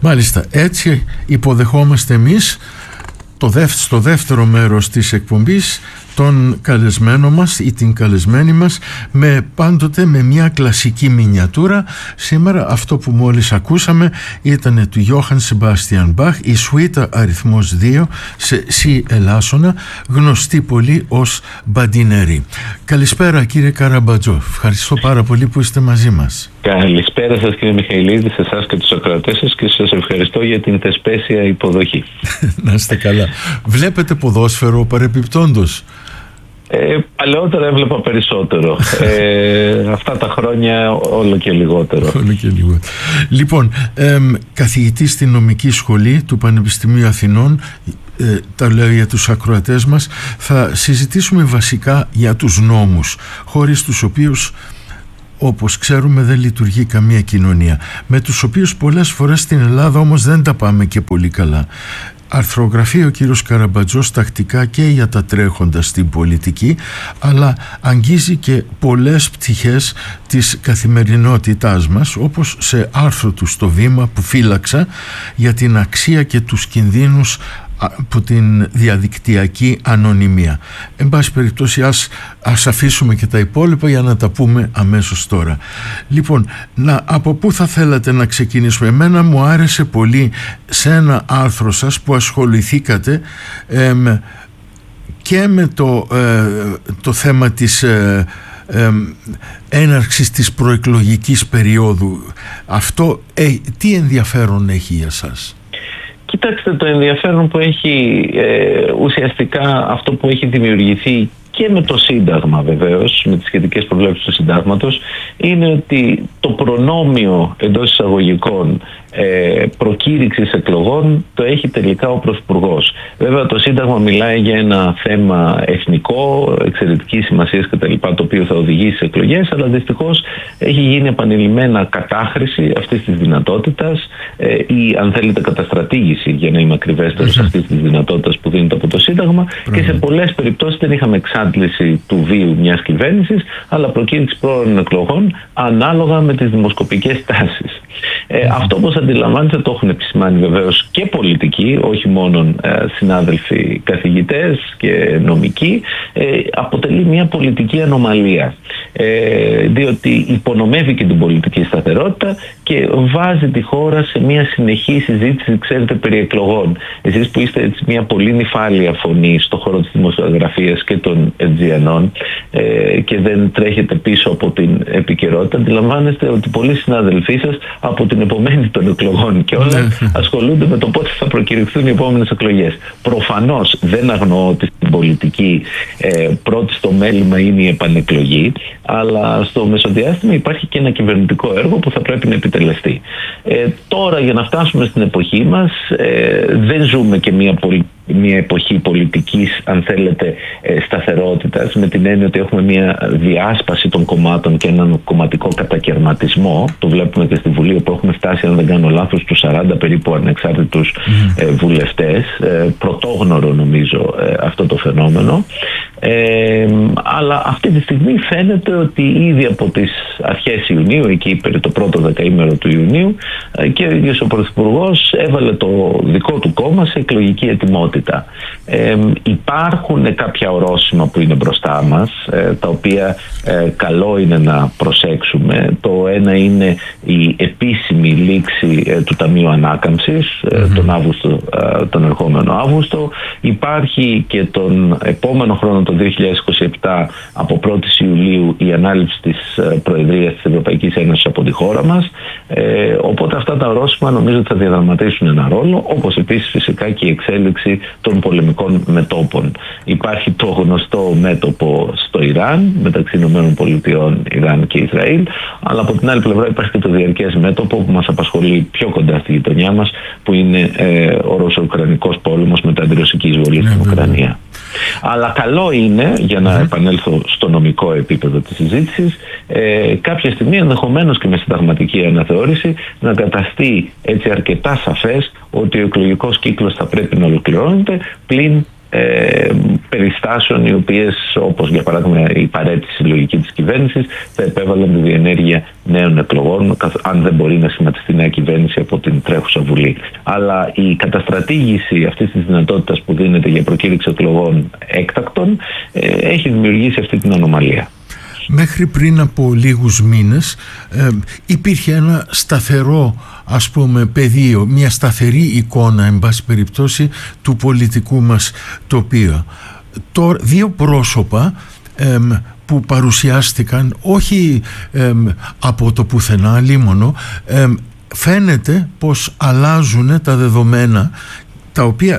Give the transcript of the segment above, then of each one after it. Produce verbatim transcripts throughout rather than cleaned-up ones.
Μάλιστα, έτσι υποδεχόμαστε εμείς το δεύ, στο δεύτερο μέρος της εκπομπής τον καλεσμένο μας ή την καλεσμένη μας, με πάντοτε με μια κλασική μινιατούρα. Σήμερα αυτό που μόλις ακούσαμε ήταν του Johann Sebastian Bach, η σουίτα αριθμός δύο σε σι ελάσσονα, γνωστή πολύ ως Μπαντινέρι. Καλησπέρα κύριε Καραμπατζό, ευχαριστώ πάρα πολύ που είστε μαζί μας. Καλησπέρα σας κύριε Μιχαηλίδη, σε εσάς και τους ακροατές σας, και σας ευχαριστώ για την θεσπέσια υποδοχή. Να είστε καλά. Βλέπετε ποδόσφαιρο παρεπιπτόντος? Ε, παλαιότερα έβλεπα περισσότερο. ε, αυτά τα χρόνια όλο και λιγότερο. Όλο και λιγότερο. Λοιπόν, ε, καθηγητής στη νομική σχολή του Πανεπιστημίου Αθηνών, ε, τα λέω για τους ακροατές μας, θα συζητήσουμε βασικά για τους νόμους, χωρίς τους οποίους, όπως ξέρουμε, δεν λειτουργεί καμία κοινωνία, με τους οποίους πολλές φορές στην Ελλάδα όμως δεν τα πάμε και πολύ καλά. Αρθρογραφεί ο κύριος Καραμπατζός τακτικά και για τα τρέχοντα στην πολιτική, αλλά αγγίζει και πολλές πτυχές της καθημερινότητάς μας, όπως σε άρθρο του στο Βήμα που φύλαξα για την αξία και τους κινδύνους από την διαδικτυακή ανωνυμία. Εν πάση περιπτώσει, ας, ας αφήσουμε και τα υπόλοιπα για να τα πούμε αμέσως τώρα. Λοιπόν, να, από πού θα θέλατε να ξεκινήσουμε? Εμένα μου άρεσε πολύ σε ένα άρθρο σας που ασχοληθήκατε ε, και με το, ε, το θέμα της ε, ε, έναρξης της προεκλογικής περίοδου. Αυτό ε, τι ενδιαφέρον έχει για σας? Κοιτάξτε, το ενδιαφέρον που έχει ε, ουσιαστικά αυτό που έχει δημιουργηθεί και με το Σύνταγμα, βεβαίως, με τις σχετικές προβλέψεις του Συντάγματος, είναι ότι το προνόμιο εντός εισαγωγικών ε, προκήρυξης εκλογών το έχει τελικά ο Πρωθυπουργός. Βέβαια το Σύνταγμα μιλάει για ένα θέμα εθνικό, εξαιρετικής σημασίας κτλ., το οποίο θα οδηγήσει σε εκλογές, αλλά δυστυχώς έχει γίνει επανειλημμένα κατάχρηση αυτής της δυνατότητας ε, ή, αν θέλετε, καταστρατήγηση, για να είμαι ακριβέστερος, αυτής της δυνατότητας που δίνεται από το Σύνταγμα, και σε πολλές περιπτώσεις δεν είχαμε εξάντληση του βίου μιας κυβέρνησης, αλλά προκήρυξη πρόωρων εκλογών ανάλογα με τις δημοσκοπικές τάσεις. Ε, αυτό, όπως αντιλαμβάνεστε, το έχουν επισημάνει βεβαίως και πολιτικοί, όχι μόνο ε, συνάδελφοι καθηγητές και νομικοί, ε, αποτελεί μια πολιτική ανομαλία, ε, διότι υπονομεύει και την πολιτική σταθερότητα και βάζει τη χώρα σε μια συνεχή συζήτηση, ξέρετε, περί εκλογών. Εσείς που είστε έτσι μια πολύ νυφάλια φωνή στον χώρο της δημοσιογραφίας και των Αιτζιανών ε, και δεν τρέχετε πίσω από την επικαιρότητα, αντιλαμβάνεστε ότι πολλοί συνάδελφοί σας από την επομένη των εκλογών και όλα ασχολούνται με το πότε θα προκηρυχθούν οι επόμενες εκλογές. Προφανώς δεν αγνοώ ότι στην πολιτική ε, πρώτη στο μέλημα είναι η επανεκλογή, αλλά στο μεσοδιάστημα υπάρχει και ένα κυβερνητικό έργο που θα πρέπει να επιτελεστεί. Ε, τώρα, για να φτάσουμε στην εποχή μας, ε, δεν ζούμε και μια πολιτική μια εποχή πολιτικής, αν θέλετε, σταθερότητας, με την έννοια ότι έχουμε μια διάσπαση των κομμάτων και έναν κομματικό κατακαιρματισμό. Το βλέπουμε και στη Βουλή, όπου έχουμε φτάσει, αν δεν κάνω λάθος, στους σαράντα περίπου ανεξάρτητους mm. βουλευτές. Πρωτόγνωρο, νομίζω, αυτό το φαινόμενο. Ε, αλλά αυτή τη στιγμή φαίνεται ότι ήδη από τις αρχές Ιουνίου, εκεί περί το πρώτο δεκαήμερο του Ιουνίου, και ο ίδιος ο Πρωθυπουργός έβαλε το δικό του κόμμα σε εκλογική ετοιμότητα. Ε, υπάρχουν κάποια ορόσημα που είναι μπροστά μας, ε, τα οποία ε, καλό είναι να προσέξουμε. Το ένα είναι η επίσημη λήξη ε, του Ταμείου Ανάκαμψης ε, mm-hmm. τον, Αύγουστο, ε, τον ερχόμενο Αύγουστο. Υπάρχει και τον επόμενο χρόνο, το δύο χιλιάδες είκοσι επτά, από πρώτη Ιουλίου, η ανάληψη της Προεδρίας της Ευρωπαϊκής Ένωσης από τη χώρα μας. Ε, οπότε αυτά τα ορόσημα νομίζω ότι θα διαδραματίσουν ένα ρόλο, όπως επίσης φυσικά και η εξέλιξη των πολεμικών μετώπων. Υπάρχει το γνωστό μέτωπο στο Ιράν, μεταξύ ΗΠΑ, Ιράν και Ισραήλ, αλλά από την άλλη πλευρά υπάρχει και το διαρκές μέτωπο που μας απασχολεί πιο κοντά στη γειτονιά μας, που είναι ε, ο Ρώσο-Ουκρανικός πόλεμος με την αντιρωσική εισβολή στην Ουκρανία. Αλλά καλό είναι, για να mm-hmm. επανέλθω στο νομικό επίπεδο της συζήτησης, ε, κάποια στιγμή, ενδεχομένως και με συνταγματική αναθεώρηση, να καταστεί έτσι αρκετά σαφές ότι ο εκλογικός κύκλος θα πρέπει να ολοκληρώνεται, πλην ε, περιστάσεων οι οποίες, όπως για παράδειγμα η παραίτηση συλλογική της κυβέρνησης, θα επέβαλαν τη διενέργεια νέων εκλογών, αν δεν μπορεί να σχηματιστεί νέα κυβέρνηση από την τρέχουσα Βουλή. Αλλά η καταστρατήγηση αυτής της δυνατότητας που δίνεται για προκήρυξη εκλογών έκτακτων ε, έχει δημιουργήσει αυτή την ανομαλία. Μέχρι πριν από λίγους μήνες ε, υπήρχε ένα σταθερό, ας πούμε, πεδίο, μια σταθερή εικόνα, εν πάση περιπτώσει, του πολιτικού μας τοπίου. Τώρα, δύο πρόσωπα ε, που παρουσιάστηκαν όχι ε, από το πουθενά, λίμωνο, ε, φαίνεται πως αλλάζουν τα δεδομένα, τα οποία...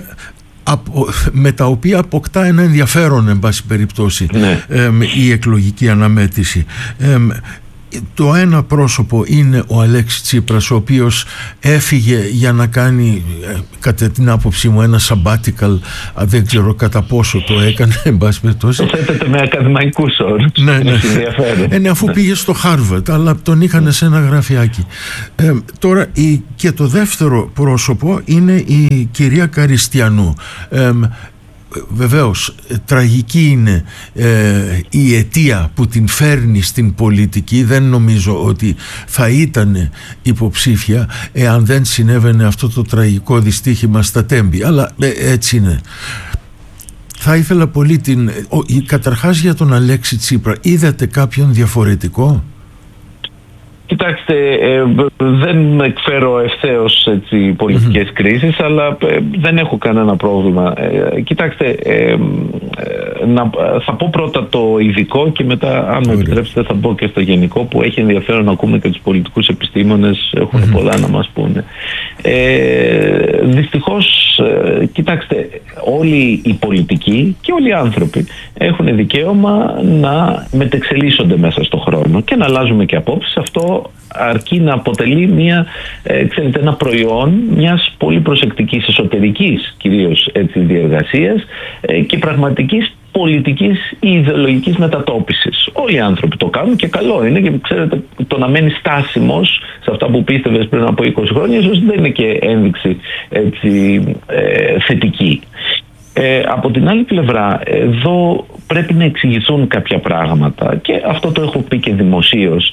με τα οποία αποκτά ένα ενδιαφέρον, εν πάση περιπτώσει, ναι. ε, η εκλογική αναμέτρηση. Ε, το ένα πρόσωπο είναι ο Αλέξης Τσίπρας, ο οποίος έφυγε για να κάνει, ε, κατά την άποψή μου, ένα sabbatical, δεν ξέρω κατά πόσο το έκανε, εν πάση περιπτώσει. Το θέτεται με ακαδημαϊκούς όρους. Ναι, ναι. Ε, ναι, αφού πήγε στο Χάρβαρντ, αλλά τον είχαν σε ένα γραφιάκι. Ε, τώρα, η, και το δεύτερο πρόσωπο είναι η κυρία Καριστιανού. Ε, Βεβαίως, τραγική είναι ε, η αιτία που την φέρνει στην πολιτική. Δεν νομίζω ότι θα ήταν υποψήφια εάν δεν συνέβαινε αυτό το τραγικό δυστύχημα στα Τέμπη, αλλά ε, έτσι είναι. Θα ήθελα πολύ την... Ο, καταρχάς, για τον Αλέξη Τσίπρα, είδατε κάποιον διαφορετικό? Κοιτάξτε, ε, δεν εκφέρω ευθέως έτσι, πολιτικές mm-hmm. κρίσεις, αλλά ε, δεν έχω κανένα πρόβλημα. Ε, κοιτάξτε, ε, ε, να, θα πω πρώτα το ειδικό και μετά, αν με επιτρέψετε, θα πω και στο γενικό, που έχει ενδιαφέρον να ακούμε και τους πολιτικούς επιστήμονες, έχουν mm-hmm. πολλά να μας πούνε. Ε, δυστυχώς, ε, κοιτάξτε, όλοι οι πολιτικοί και όλοι οι άνθρωποι έχουν δικαίωμα να μετεξελίσσονται μέσα στον χρόνο και να αλλάζουμε και απόψεις. Αυτό αρκεί να αποτελεί μια, ε, ξέρετε, ένα προϊόν μιας πολύ προσεκτικής εσωτερικής κυρίως έτσι, διεργασίας ε, και πραγματικής πολιτικής ή ιδεολογικής μετατόπισης. Όλοι οι άνθρωποι το κάνουν και καλό είναι, και ξέρετε, το να μένει στάσιμος σε αυτά που πίστευες πριν από είκοσι χρόνια ίσως δεν είναι και ένδειξη έτσι, ε, θετική. Ε, από την άλλη πλευρά, εδώ πρέπει να εξηγηθούν κάποια πράγματα και αυτό το έχω πει και δημοσίως.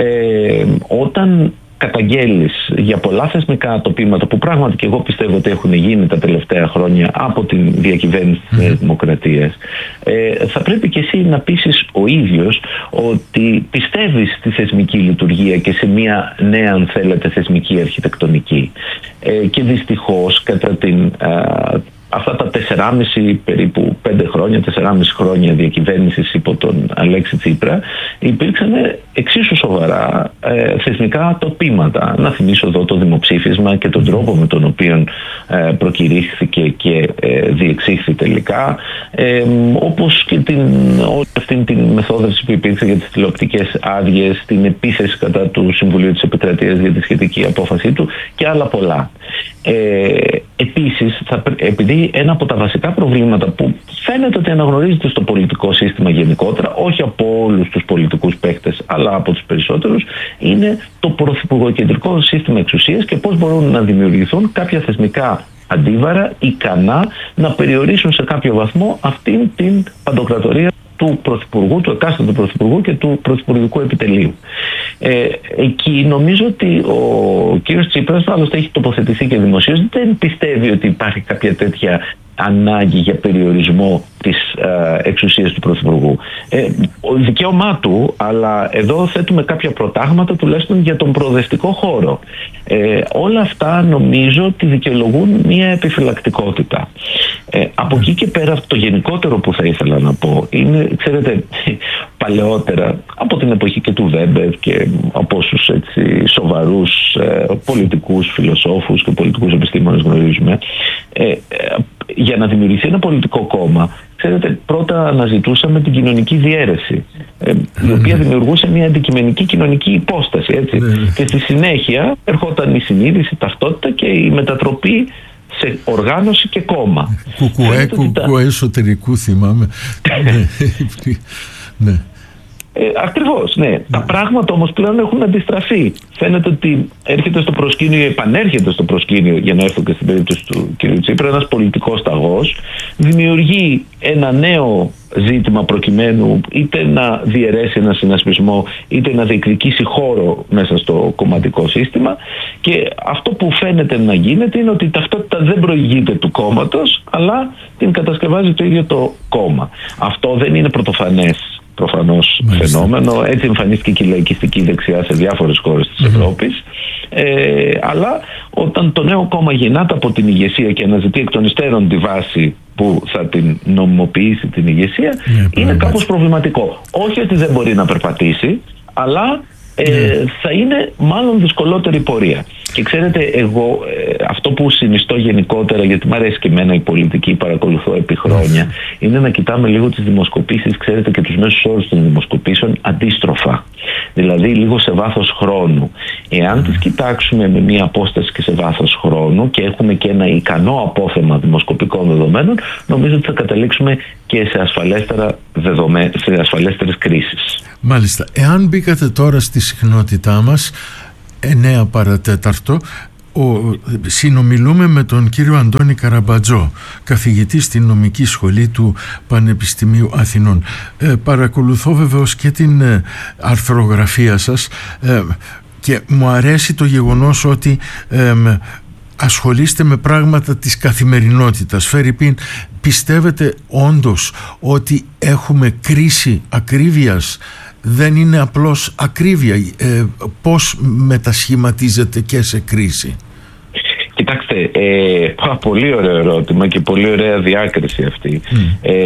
Ε, όταν καταγγέλεις για πολλά θεσμικά τοπήματα που πράγματι και εγώ πιστεύω ότι έχουν γίνει τα τελευταία χρόνια από την διακυβέρνηση της Νέας Δημοκρατίας, ε, θα πρέπει και εσύ να πείσεις ο ίδιος ότι πιστεύεις στη θεσμική λειτουργία και σε μια νέα, αν θέλετε, θεσμική αρχιτεκτονική. Ε, και δυστυχώς κατά την... Α, αυτά τα τεσσεράμισι περίπου πέντε χρόνια, τεσσεράμισι χρόνια διακυβέρνησης υπό τον Αλέξη Τσίπρα, υπήρξαν εξίσου σοβαρά ε, θεσμικά τοπήματα. Να θυμίσω εδώ το δημοψήφισμα και τον τρόπο με τον οποίο ε, προκηρύχθηκε και ε, διεξήχθη τελικά, ε, όπως και την, όλη αυτή την μεθόδευση που υπήρξε για τις τηλεοπτικές άδειες, την επίθεση κατά του Συμβουλίου της Επικρατείας για τη σχετική απόφασή του και άλλα πολλά. Ε, επίσης, θα, επειδή ένα από τα βασικά προβλήματα που φαίνεται ότι αναγνωρίζεται στο πολιτικό σύστημα γενικότερα, όχι από όλους τους πολιτικούς παίκτες αλλά από τους περισσότερους, είναι το πρωθυπουργοκεντρικό σύστημα εξουσίας και πώς μπορούν να δημιουργηθούν κάποια θεσμικά αντίβαρα ικανά να περιορίσουν σε κάποιο βαθμό αυτήν την παντοκρατορία του Πρωθυπουργού, του εκάστοτε Πρωθυπουργού και του Πρωθυπουργικού Επιτελείου. Ε, εκεί νομίζω ότι ο κύριος Τσίπρας, άλλωστε έχει τοποθετηθεί και δημοσίως, δεν πιστεύει ότι υπάρχει κάποια τέτοια ανάγκη για περιορισμό της ε, εξουσίας του Πρωθυπουργού. Ε, δικαίωμά του, αλλά εδώ θέτουμε κάποια προτάγματα τουλάχιστον για τον προοδευτικό χώρο. Ε, όλα αυτά νομίζω ότι δικαιολογούν μια επιφυλακτικότητα. Ε, από εκεί και πέρα, το γενικότερο που θα ήθελα να πω είναι, ξέρετε, παλαιότερα, από την εποχή και του Βέμπερ και από όσους έτσι σοβαρούς ε, πολιτικούς φιλοσόφους και πολιτικούς επιστήμονες γνωρίζουμε, ε, ε, για να δημιουργηθεί ένα πολιτικό κόμμα, ξέρετε, πρώτα αναζητούσαμε την κοινωνική διαίρεση, ε, η οποία δημιουργούσε μια αντικειμενική κοινωνική υπόσταση, έτσι. Και στη συνέχεια ερχόταν η συνείδηση, η ταυτότητα και η μετατροπή σε οργάνωση και κόμμα. Κουκουέ, κουκουέ εσωτερικού θυμάμαι. Ναι. Ε, ακριβώς, ναι. Mm. Τα πράγματα όμως πλέον έχουν αντιστραφεί. Φαίνεται ότι έρχεται στο προσκήνιο ή επανέρχεται στο προσκήνιο, για να έρθω και στην περίπτωση του κ. Τσίπρα, ένας πολιτικός ταγός, δημιουργεί ένα νέο ζήτημα προκειμένου είτε να διαιρέσει ένα συνασπισμό, είτε να διεκδικήσει χώρο μέσα στο κομματικό σύστημα, και αυτό που φαίνεται να γίνεται είναι ότι η ταυτότητα δεν προηγείται του κόμματος, αλλά την κατασκευάζει το ίδιο το κόμμα. Αυτό δεν είναι πρωτοφανές προφανώς φαινόμενο. Έτσι εμφανίστηκε και η λαϊκιστική δεξιά σε διάφορες χώρες της mm-hmm. Ευρώπης. Ε, αλλά όταν το νέο κόμμα γεννάται από την ηγεσία και αναζητεί εκ των υστέρων τη βάση που θα την νομιμοποιήσει την ηγεσία, yeah, είναι κάπως προβληματικό. Όχι ότι δεν μπορεί να περπατήσει, αλλά ε, yeah. θα είναι μάλλον δυσκολότερη πορεία. Και ξέρετε, εγώ ε, αυτό που συνιστώ γενικότερα, γιατί μου αρέσει και εμένα η πολιτική, παρακολουθώ επί χρόνια, mm. είναι να κοιτάμε λίγο τις δημοσκοπήσεις, ξέρετε, και τους μέσους όρους των δημοσκοπήσεων αντίστροφα. Δηλαδή λίγο σε βάθος χρόνου. Εάν mm. τις κοιτάξουμε με μία απόσταση και σε βάθος χρόνου και έχουμε και ένα ικανό απόθεμα δημοσκοπικών δεδομένων, νομίζω ότι θα καταλήξουμε και σε, ασφαλέστερα δεδομέ... σε ασφαλέστερες κρίσεις. Μάλιστα. Εάν μπήκατε τώρα στη συχνότητά μας, εννέα παρατέταρτο, ο, συνομιλούμε με τον κύριο Αντώνη Καραμπατζό, καθηγητή στην νομική σχολή του Πανεπιστημίου Αθηνών. Ε, παρακολουθώ βεβαίως και την ε, αρθρογραφία σας ε, και μου αρέσει το γεγονός ότι ε, ασχολείστε με πράγματα της καθημερινότητας. Φερρυπίν, πιστεύετε όντως ότι έχουμε κρίση ακρίβειας? Δεν είναι απλώς ακρίβεια? Ε, πώς μετασχηματίζεται και σε κρίση? Κοιτάξτε, ε, πολύ ωραίο ερώτημα και πολύ ωραία διάκριση αυτή. Mm.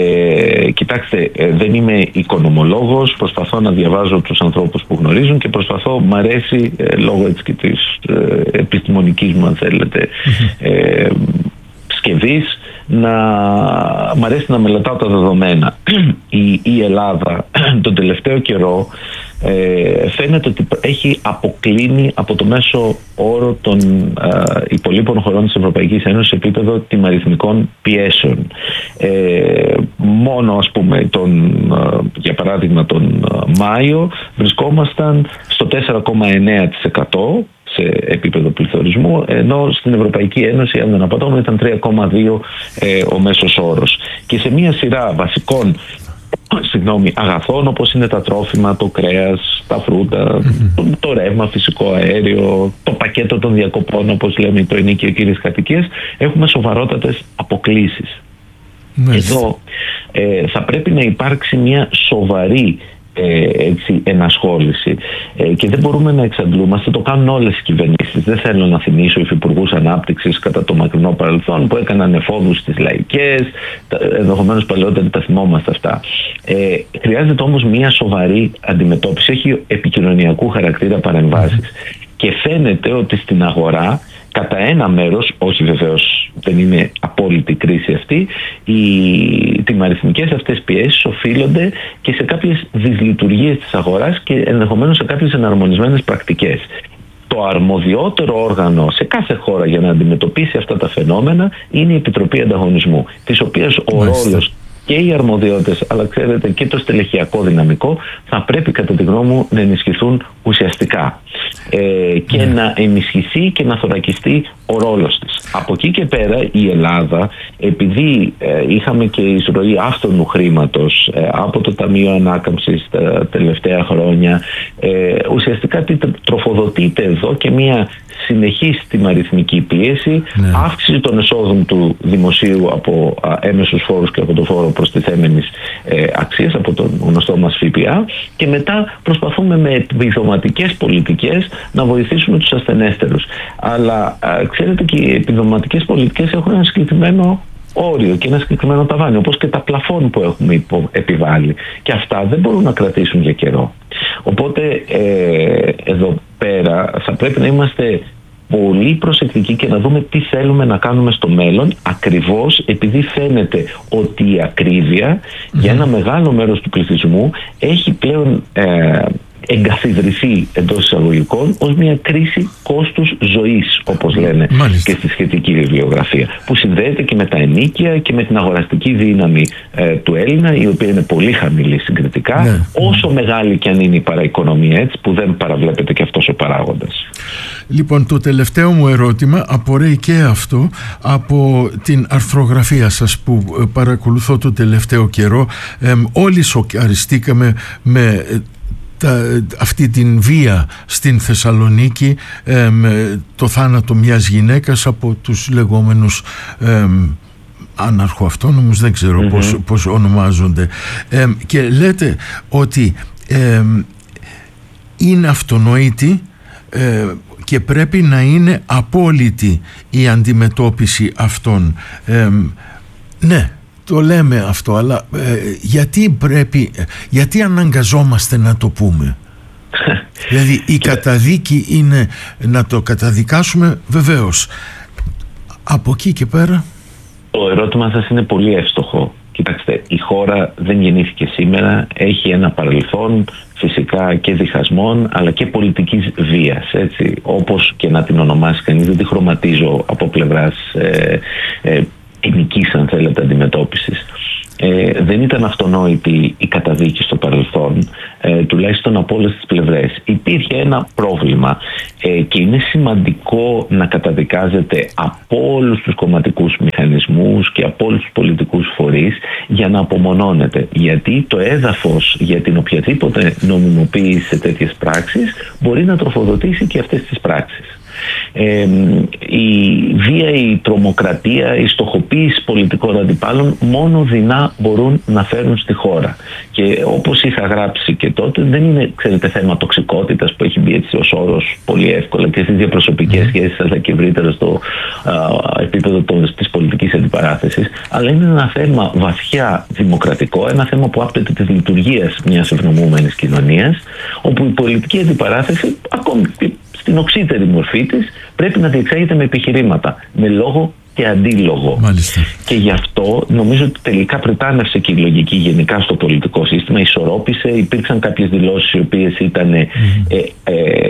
Ε, κοιτάξτε, ε, δεν είμαι οικονομολόγος, προσπαθώ να διαβάζω τους ανθρώπους που γνωρίζουν και προσπαθώ, μ' αρέσει ε, λόγω έτσι και της ε, επιστημονικής μου, αν θέλετε, mm-hmm. ε, σκευής, να μ' αρέσει να μελετάω τα δεδομένα. η, η Ελλάδα τον τελευταίο καιρό ε, φαίνεται ότι έχει αποκλίνει από το μέσο όρο των ε, υπολείπων χωρών της Ευρωπαϊκής Ένωσης σε επίπεδο τιμαριθμικών πιέσεων. Ε, μόνο, ας πούμε, τον, ε, για παράδειγμα τον Μάιο βρισκόμασταν στο τέσσερα κόμμα εννέα τοις εκατό σε επίπεδο πληθωρισμού, ενώ στην Ευρωπαϊκή Ένωση, αν δεν απατώμε, ήταν τρία κόμμα δύο ε, ο μέσος όρος. Και σε μια σειρά βασικών συγγνώμη, αγαθών, όπως είναι τα τρόφιμα, το κρέας, τα φρούτα, mm-hmm. το, το ρεύμα, φυσικό αέριο, το πακέτο των διακοπών, όπως λέμε, το ενοίκιο κύριες κατοικίες, έχουμε σοβαρότατες αποκλίσεις. Mm-hmm. Εδώ ε, θα πρέπει να υπάρξει μια σοβαρή έτσι, ενασχόληση ε, και δεν μπορούμε να εξαντλούμαστε. Το κάνουν όλες οι κυβερνήσεις. Δεν θέλω να θυμίσω υφυπουργούς ανάπτυξης κατά το μακρινό παρελθόν που έκαναν εφόδους στις λαϊκές, ενδεχομένως παλαιότερα τα θυμόμαστε αυτά. Ε, χρειάζεται όμως μια σοβαρή αντιμετώπιση. Έχει επικοινωνιακού χαρακτήρα παρεμβάσεις mm-hmm. και φαίνεται ότι στην αγορά κατά ένα μέρος, όχι βεβαίως δεν είναι απόλυτη κρίση αυτή, οι τιμαριθμικές αυτές πιέσεις οφείλονται και σε κάποιες δυσλειτουργίες της αγοράς και ενδεχομένως σε κάποιες εναρμονισμένες πρακτικές. Το αρμοδιότερο όργανο σε κάθε χώρα για να αντιμετωπίσει αυτά τα φαινόμενα είναι η Επιτροπή Ανταγωνισμού, της οποίας ο ρόλος και οι αρμοδιότητες, αλλά ξέρετε και το στελεχειακό δυναμικό θα πρέπει κατά τη γνώμη μου να ενισχυθούν ουσιαστικά ε, και mm. να ενισχυθεί και να θωρακιστεί ο ρόλος της. Από εκεί και πέρα η Ελλάδα, επειδή ε, είχαμε και εισρωή άφθονου χρήματος ε, από το Ταμείο Ανάκαμψης τα τελευταία χρόνια, ε, ουσιαστικά τροφοδοτείται εδώ και μια συνεχής τιμαριθμική πίεση, ναι. αύξηση των εσόδων του δημοσίου από α, έμεσους φόρους και από το φόρο προστιθέμενης ε, αξίας, από τον γνωστό μας ΦΠΑ, και μετά προσπαθούμε με επιδοματικές πολιτικές να βοηθήσουμε τους ασθενέστερους. Αλλά α, ξέρετε, και οι επιδοματικές πολιτικές έχουν ένα συγκεκριμένο όριο και ένα συγκεκριμένο ταβάνι, όπως και τα πλαφόν που έχουμε υπο, επιβάλει, και αυτά δεν μπορούν να κρατήσουν για καιρό. Οπότε ε, εδώ πέρα θα πρέπει να είμαστε πολύ προσεκτικοί και να δούμε τι θέλουμε να κάνουμε στο μέλλον, ακριβώς επειδή φαίνεται ότι η ακρίβεια mm-hmm. για ένα μεγάλο μέρος του πληθυσμού έχει πλέον ε, εγκαθιδρυθεί εντός εισαγωγικών ως μια κρίση κόστους ζωής, όπως λένε Μάλιστα. και στη σχετική βιβλιογραφία, που συνδέεται και με τα ενίκια και με την αγοραστική δύναμη ε, του Έλληνα, η οποία είναι πολύ χαμηλή συγκριτικά, ναι. όσο μεγάλη και αν είναι η παραοικονομία, έτσι, που δεν παραβλέπεται και αυτός ο παράγοντας. Λοιπόν, το τελευταίο μου ερώτημα απορρέει και αυτό από την αρθρογραφία σας που παρακολουθώ το τελευταίο καιρό. Ε, όλοι σοκαριστήκαμε με τα, αυτή την βία στην Θεσσαλονίκη, ε, το θάνατο μιας γυναίκας από τους λεγόμενους ε, αναρχοαυτόνομους, δεν ξέρω mm-hmm. πώς, πώς ονομάζονται, ε, και λέτε ότι ε, είναι αυτονόητη ε, και πρέπει να είναι απόλυτη η αντιμετώπιση αυτών. Ε, ναι, το λέμε αυτό, αλλά ε, γιατί πρέπει, γιατί αναγκαζόμαστε να το πούμε? Δηλαδή η καταδίκη είναι να το καταδικάσουμε, βεβαίως. Από εκεί και πέρα... Το ερώτημα σας είναι πολύ εύστοχο. Κοιτάξτε, η χώρα δεν γεννήθηκε σήμερα, έχει ένα παρελθόν φυσικά και διχασμών αλλά και πολιτικής βίας, έτσι, όπως και να την ονομάσει κανείς, δεν τη χρωματίζω από πλευράς ε, ε, ποινικής, αν θέλετε, αντιμετώπισης. Ε, δεν ήταν αυτονόητη η καταδίκη στο παρελθόν, ε, τουλάχιστον από όλες τις πλευρές. Υπήρχε ένα πρόβλημα ε, και είναι σημαντικό να καταδικάζεται από όλους τους κομματικούς μηχανισμούς και από όλους τους πολιτικούς φορείς για να απομονώνεται. Γιατί το έδαφος για την οποιαδήποτε νομιμοποίηση σε τέτοιες πράξεις μπορεί να τροφοδοτήσει και αυτές τις πράξεις. Ε, η βία, η τρομοκρατία, η στοχοποίηση πολιτικών αντιπάλων μόνο δεινά μπορούν να φέρουν στη χώρα. Και όπως είχα γράψει και τότε, δεν είναι, ξέρετε, θέμα τοξικότητας που έχει μπει έτσι ως όρος πολύ εύκολα και στις διαπροσωπικές mm. σχέσεις αλλά και ευρύτερα στο α, επίπεδο των, της πολιτικής αντιπαράθεσης, αλλά είναι ένα θέμα βαθιά δημοκρατικό, ένα θέμα που άπτεται της λειτουργίας μιας ευνομούμενης κοινωνίας, όπου η πολιτική αντιπαράθεση, ακόμη στην οξύτερη μορφή της, πρέπει να διεξάγεται με επιχειρήματα, με λόγο και αντίλογο. Μάλιστα. Και γι' αυτό νομίζω ότι τελικά πρετάνευσε και η λογική γενικά στο πολιτικό σύστημα, ισορρόπησε, υπήρξαν κάποιες δηλώσεις οι οποίες ήταν, mm. ε, ε,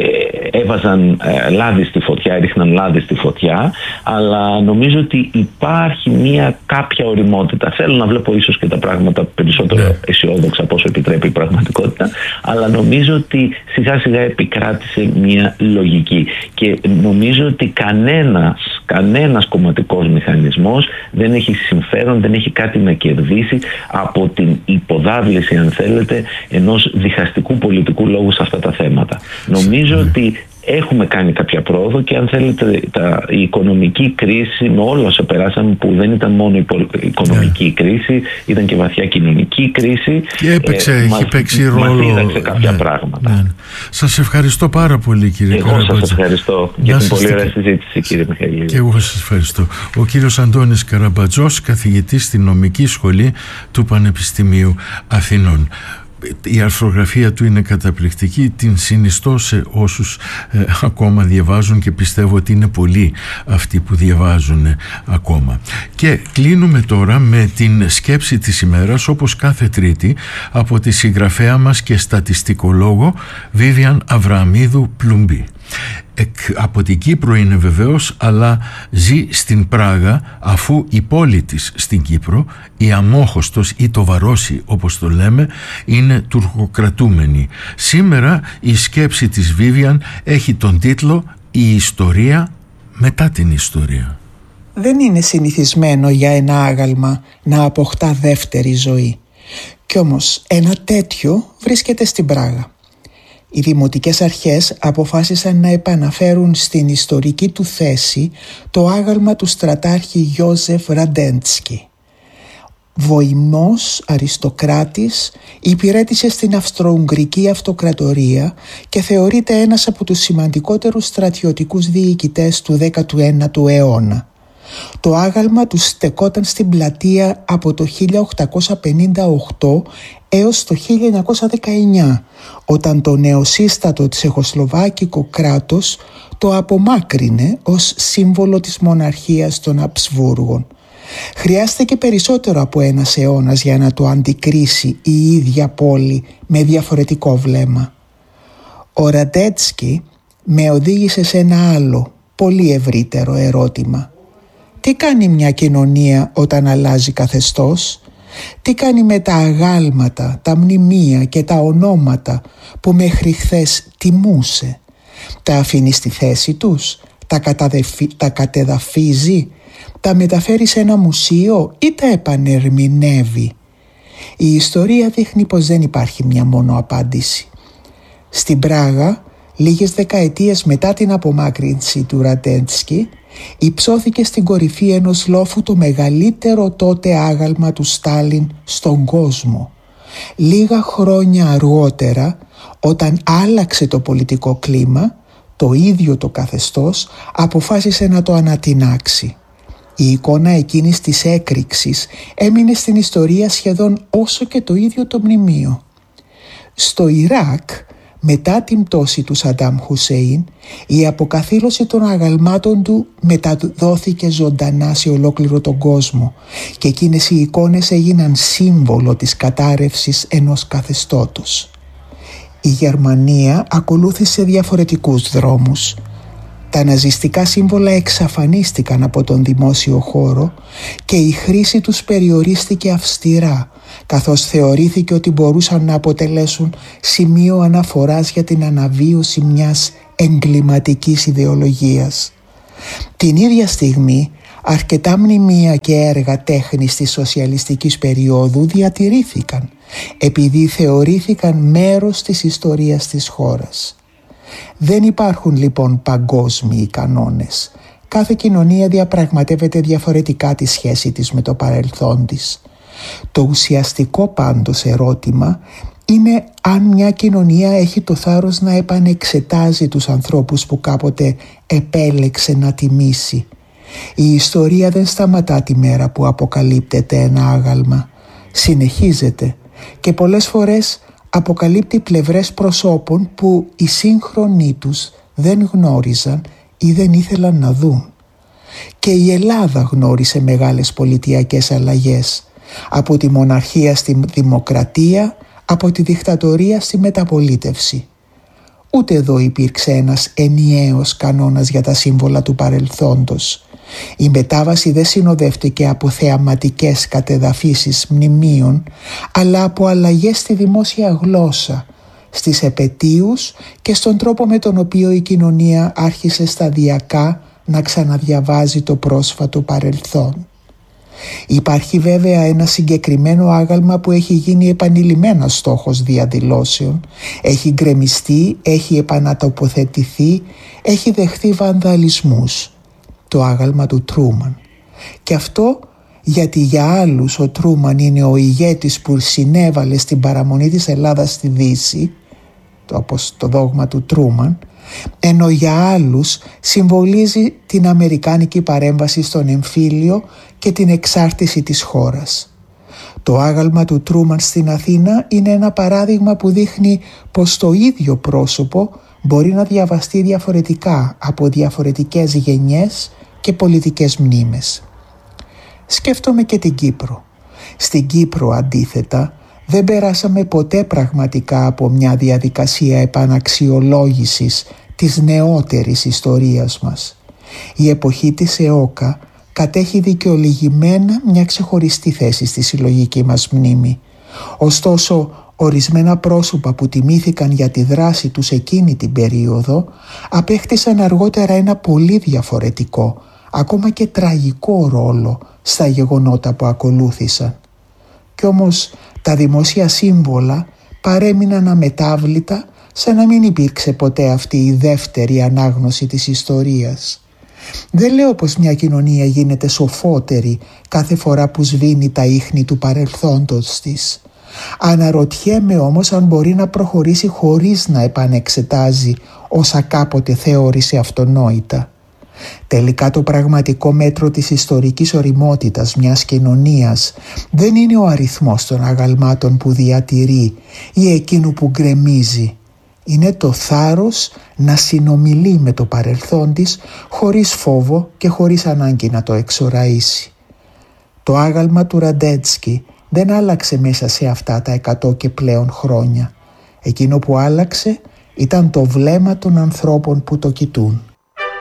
έβαζαν ε, λάδι στη φωτιά, έριχναν λάδι στη φωτιά, αλλά νομίζω ότι υπάρχει μια κάποια ωριμότητα. Θέλω να βλέπω ίσως και τα πράγματα περισσότερο yeah. αισιόδοξα από όσο επιτρέπει η πραγματικότητα, αλλά νομίζω ότι σιγά σιγά επικράτησε μια λογική και νομίζω ότι κανένας, κανένας κομματικός μηχανισμός δεν έχει συμφέρον, δεν έχει κάτι να κερδίσει από την υποδάβληση, αν θέλετε, ενός διχαστικού πολιτικού λόγου σε αυτά τα θέματα. Νομίζω mm. ότι έχουμε κάνει κάποια πρόοδο και, αν θέλετε, τα, η οικονομική κρίση με όλα όσα περάσαμε, που δεν ήταν μόνο η οικονομική yeah. κρίση, ήταν και βαθιά κοινωνική κρίση, και έπαιξε, ε, έχει παίξει ρόλο σε κάποια ναι, πράγματα. Ναι. Σας ευχαριστώ πάρα πολύ, κύριε Καραμπατζό. Εγώ σας ευχαριστώ για την πολύ ωραία συζήτηση, κύριε Μιχαηλίδη. Και εγώ σας ευχαριστώ. Ο κύριος Αντώνης Καραμπατζός, καθηγητής στη Νομική Σχολή του Πανεπιστημίου Αθηνών. Η αρθρογραφία του είναι καταπληκτική, την συνιστώ σε όσους ε, ακόμα διαβάζουν, και πιστεύω ότι είναι πολλοί αυτοί που διαβάζουν ε, ακόμα. Και κλείνουμε τώρα με την σκέψη της ημέρας, όπως κάθε Τρίτη, από τη συγγραφέα μας και στατιστικολόγο Βίβιαν Αβραμίδου Πλουμπή. Εκ, από την Κύπρο είναι βεβαίως, αλλά ζει στην Πράγα, αφού η πόλη της στην Κύπρο, η Αμόχωστος ή το Βαρόσι όπως το λέμε, είναι τουρκοκρατούμενη. Σήμερα η σκέψη της Βίβιαν έχει τον τίτλο «Η ιστορία μετά την ιστορία». Δεν είναι συνηθισμένο για ένα άγαλμα να αποκτά δεύτερη ζωή. Κι όμως ένα τέτοιο βρίσκεται στην Πράγα. Οι δημοτικές αρχές αποφάσισαν να επαναφέρουν στην ιστορική του θέση το άγαλμα του στρατάρχη Γιώζεφ Ραντέντσκι. Βοημός αριστοκράτης, υπηρέτησε στην Αυστρο-Ουγγρική Αυτοκρατορία και θεωρείται ένας από τους σημαντικότερους στρατιωτικούς διοικητές του δέκατου ένατου αιώνα. Το άγαλμα του στεκόταν στην πλατεία από το χίλια οκτακόσια πενήντα οκτώ έως το χίλια εννιακόσια δεκαεννιά, όταν το νεοσύστατο τσεχοσλοβάκικο κράτος το απομάκρυνε ως σύμβολο της μοναρχίας των Αψβούργων. Χρειάστηκε περισσότερο από ένας αιώνας για να το αντικρίσει η ίδια πόλη με διαφορετικό βλέμμα. Ο Ραντέτσκι με οδήγησε σε ένα άλλο, πολύ ευρύτερο ερώτημα. Τι κάνει μια κοινωνία όταν αλλάζει καθεστώς? Τι κάνει με τα αγάλματα, τα μνημεία και τα ονόματα που μέχρι χθες τιμούσε? Τα αφήνει στη θέση τους, τα, καταδεφι... τα κατεδαφίζει, τα μεταφέρει σε ένα μουσείο ή τα επανερμηνεύει? Η ιστορία δείχνει πως δεν υπάρχει μια μόνο απάντηση. Στην Πράγα, λίγες δεκαετίες μετά την απομάκρυνση του Ραντέτσκι, υψώθηκε στην κορυφή ενός λόφου το μεγαλύτερο τότε άγαλμα του Στάλιν στον κόσμο. Λίγα χρόνια αργότερα, όταν άλλαξε το πολιτικό κλίμα, το ίδιο το καθεστώς αποφάσισε να το ανατινάξει. Η εικόνα εκείνης της έκρηξης έμεινε στην ιστορία σχεδόν όσο και το ίδιο το μνημείο. Στο Ιράκ, μετά την πτώση του Σαντάμ Χουσέιν, η αποκαθήλωση των αγαλμάτων του μεταδόθηκε ζωντανά σε ολόκληρο τον κόσμο και εκείνες οι εικόνες έγιναν σύμβολο της κατάρρευσης ενός καθεστώτος. Η Γερμανία ακολούθησε διαφορετικούς δρόμους. Τα ναζιστικά σύμβολα εξαφανίστηκαν από τον δημόσιο χώρο και η χρήση τους περιορίστηκε αυστηρά, καθώς θεωρήθηκε ότι μπορούσαν να αποτελέσουν σημείο αναφοράς για την αναβίωση μιας εγκληματικής ιδεολογίας. Την ίδια στιγμή, αρκετά μνημεία και έργα τέχνης της σοσιαλιστικής περίοδου διατηρήθηκαν, επειδή θεωρήθηκαν μέρος της ιστορίας της χώρας. Δεν υπάρχουν λοιπόν παγκόσμιοι κανόνες. Κάθε κοινωνία διαπραγματεύεται διαφορετικά τη σχέση της με το παρελθόν της. Το ουσιαστικό πάντως ερώτημα είναι αν μια κοινωνία έχει το θάρρος να επανεξετάζει τους ανθρώπους που κάποτε επέλεξε να τιμήσει. Η ιστορία δεν σταματά τη μέρα που αποκαλύπτεται ένα άγαλμα. Συνεχίζεται και πολλές φορές αποκαλύπτει πλευρές προσώπων που οι σύγχρονοι τους δεν γνώριζαν ή δεν ήθελαν να δουν. Και η Ελλάδα γνώρισε μεγάλες πολιτιακές αλλαγές, από τη μοναρχία στη δημοκρατία, από τη δικτατορία στη μεταπολίτευση. Ούτε εδώ υπήρξε ένας ενιαίος κανόνας για τα σύμβολα του παρελθόντος. Η μετάβαση δεν συνοδεύτηκε από θεαματικές κατεδαφίσεις μνημείων, αλλά από αλλαγές στη δημόσια γλώσσα, στις επετείους και στον τρόπο με τον οποίο η κοινωνία άρχισε σταδιακά να ξαναδιαβάζει το πρόσφατο παρελθόν. Υπάρχει βέβαια ένα συγκεκριμένο άγαλμα που έχει γίνει επανειλημμένα στόχος διαδηλώσεων, έχει γκρεμιστεί, έχει επανατοποθετηθεί, έχει δεχθεί βανδαλισμούς. Το άγαλμα του Τρούμαν. Και αυτό γιατί για άλλους ο Τρούμαν είναι ο ηγέτης που συνέβαλε στην παραμονή της Ελλάδας στη Δύση, το, όπως το δόγμα του Τρούμαν, ενώ για άλλους συμβολίζει την αμερικάνικη παρέμβαση στον εμφύλιο και την εξάρτηση της χώρας. Το άγαλμα του Τρούμαν στην Αθήνα είναι ένα παράδειγμα που δείχνει πως το ίδιο πρόσωπο μπορεί να διαβαστεί διαφορετικά από διαφορετικές γενιές και πολιτικές μνήμες. Σκέφτομαι και την Κύπρο. Στην Κύπρο αντίθετα δεν περάσαμε ποτέ πραγματικά από μια διαδικασία επαναξιολόγησης της νεότερης ιστορίας μας. Η εποχή της ΕΟΚΑ κατέχει δικαιολογημένα μια ξεχωριστή θέση στη συλλογική μας μνήμη. Ωστόσο, ορισμένα πρόσωπα που τιμήθηκαν για τη δράση τους εκείνη την περίοδο απέκτησαν αργότερα ένα πολύ διαφορετικό, ακόμα και τραγικό ρόλο στα γεγονότα που ακολούθησαν. Κι όμως τα δημόσια σύμβολα παρέμειναν αμετάβλητα, σαν να μην υπήρξε ποτέ αυτή η δεύτερη ανάγνωση της ιστορίας. Δεν λέω πως μια κοινωνία γίνεται σοφότερη κάθε φορά που σβήνει τα ίχνη του παρελθόντος της. Αναρωτιέμαι όμως αν μπορεί να προχωρήσει χωρίς να επανεξετάζει όσα κάποτε θεώρησε αυτονόητα. Τελικά το πραγματικό μέτρο της ιστορικής ωριμότητας μιας κοινωνίας δεν είναι ο αριθμός των αγαλμάτων που διατηρεί ή εκείνου που γκρεμίζει. Είναι το θάρρος να συνομιλεί με το παρελθόν της χωρίς φόβο και χωρίς ανάγκη να το εξοραίσει. Το άγαλμα του Ραντέτσκι δεν άλλαξε μέσα σε αυτά τα εκατό και πλέον χρόνια. Εκείνο που άλλαξε ήταν το βλέμμα των ανθρώπων που το κοιτούν.